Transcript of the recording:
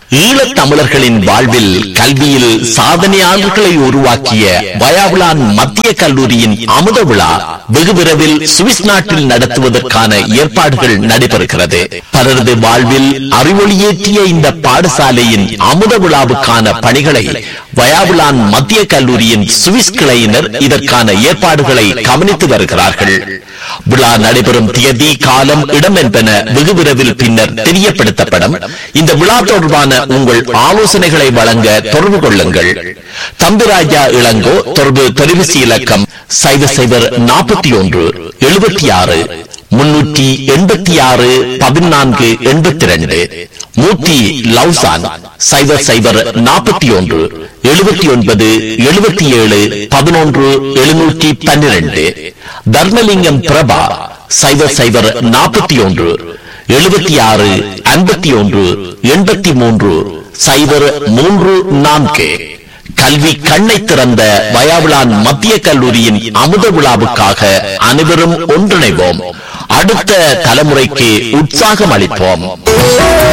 ஈழத் தமிழர்களின் வாழ்வில் கல்வியில் சாதனையாளர்களை உருவாக்கிய வயாவுலான் மத்திய கல்லூரியின் அமுத விழா வெகு விரைவில் சுவிஸ் நாட்டில் நடத்துவதற்கான ஏற்பாடுகள் நடைபெறுகிறது. பலரது வாழ்வில் அறிவொளியேற்றிய இந்த பாடசாலையின் அமுத விழாவுக்கான பணிகளை வயாவுலான் மத்திய கல்லூரியின் சுவிஸ் கிளையினர் இதற்கான ஏற்பாடுகளை கவனித்து வருகிறார்கள். விழா நடைபெறும் தேதி, காலம், இடம் என்பன வெகு விரைவில் பின்னர் தெரியப்படுத்தப்படும். இந்த விழா தொடர்பான உங்கள் ஆலோசனைகளை வழங்க தொடர்பு கொள்ளுங்கள். தம்பிராஜா இளங்கோ. தொடர்பு தொலைபேசி இலக்கம் 0041 76 386 1482. மூர்த்தி லவ்சான் 0041 79 77 11 712. தர்மலிங்கம் பிரபா 0041 76 51 83 034. கல்வி கண்ணை திறந்த வயாவுலான் மத்திய கல்லூரியின் அமுத விழாவுக்காக அனைவரும் ஒன்றிணைவோம். அடுத்த தலைமுறைக்கு உற்சாகம் அளிப்போம்.